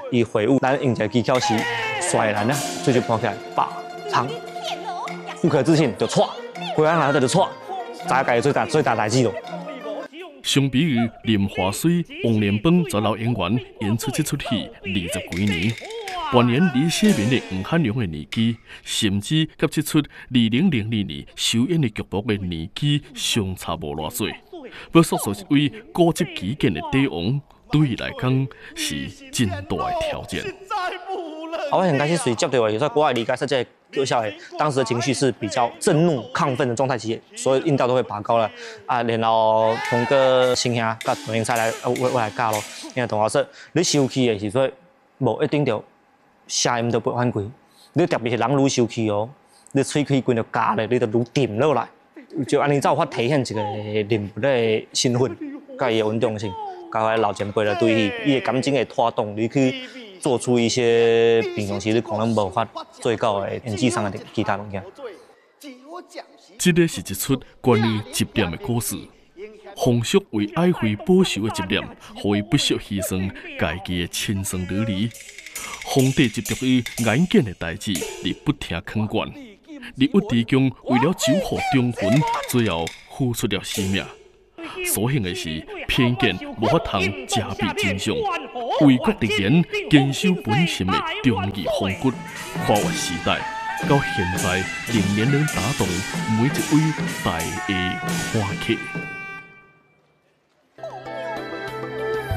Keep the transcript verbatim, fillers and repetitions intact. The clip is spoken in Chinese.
伊回悟，咱用一个技巧是甩篮啊，这就跑起来，把长，不可置信就错，回来拿着就错，大概最大最大代志咯。 相比于林华水、王连邦十老演员演出这出戏二十几年，扮演李世民的黄汉良的年纪，甚至甲这出二零零二年首演的剧目的年纪相差无偌多。要塑造一位固执己见的帝王，对伊来讲是真大的挑战。 啊，我很开始随接到的，所以国外理解说这特效的当时的情绪是比较震怒、亢奋的状态期，所有音调都会拔高了啊。然后通过声兄甲段英赛来，我我来教咯。因为同学说，你生气的时阵，无一定着声音就不反归，你特别是人愈生气哦，你喙开关就加咧，你就愈沉落来，就安尼才有法体现一个人物的身份，甲伊的稳定性，甲迄老前辈来对伊，伊的感情会拖动你去。做出一些平常时你可能无法做到的演技上的其他物件。 这个是一出关于执念的故事。冯叔为爱妃报仇的执念，互伊不惜牺牲家己的亲生女儿。皇帝执着于眼见的代志，而不听劝谏。立郁之中为了守护忠魂，最后付出了性命。所幸的是，偏见无法通遮蔽真相，为国直言，坚守本心的忠义风骨，跨越时代，到现在仍然能打动每一位大的看客。